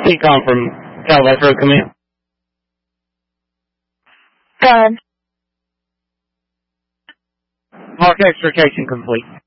TCOM from Calaveras Road, come in. Good. Mark extrication complete.